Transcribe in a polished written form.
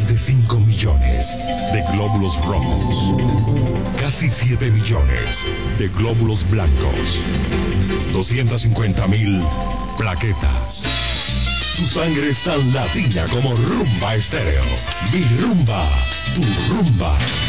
de 5 millones de glóbulos rojos. Casi 7 millones de glóbulos blancos. 250,000 plaquetas. Tu sangre es tan latina como Rumba Estéreo. Mi rumba, tu rumba.